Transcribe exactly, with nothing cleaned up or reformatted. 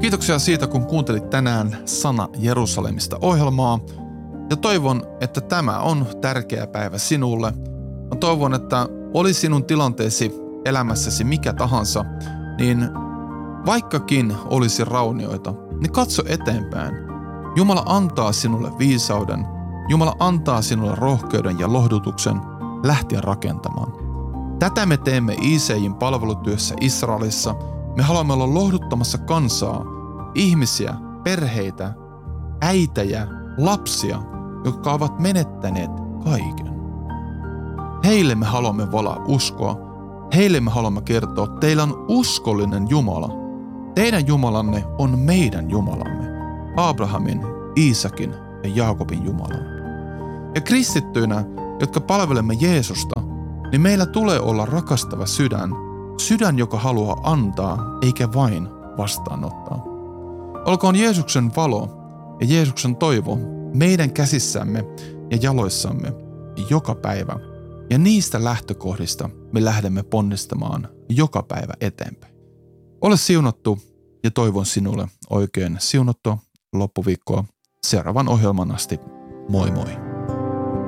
Kiitoksia siitä, kun kuuntelit tänään Sana Jerusalemista -ohjelmaa. Ja toivon, että tämä on tärkeä päivä sinulle. Mä toivon, että oli sinun tilanteesi elämässäsi mikä tahansa, niin vaikkakin olisi raunioita, niin katso eteenpäin. Jumala antaa sinulle viisauden. Jumala antaa sinulle rohkeuden ja lohdutuksen lähteä rakentamaan. Tätä me teemme I C J:n palvelutyössä Israelissa. Me haluamme olla lohduttamassa kansaa, ihmisiä, perheitä, äitejä, lapsia, jotka ovat menettäneet kaiken. Heille me haluamme valaa uskoa. Heille me haluamme kertoa, että teillä on uskollinen Jumala. Teidän Jumalanne on meidän Jumalamme. Abrahamin, Iisakin ja Jaakobin Jumala. Ja kristittyinä, jotka palvelemme Jeesusta, niin meillä tulee olla rakastava sydän. Sydän, joka haluaa antaa, eikä vain vastaanottaa. Olkoon Jeesuksen valo ja Jeesuksen toivo meidän käsissämme ja jaloissamme joka päivä. Ja niistä lähtökohdista me lähdemme ponnistamaan joka päivä eteenpäin. Ole siunattu ja toivon sinulle oikein siunattua loppuviikkoa seuraavan ohjelman asti. Moi moi!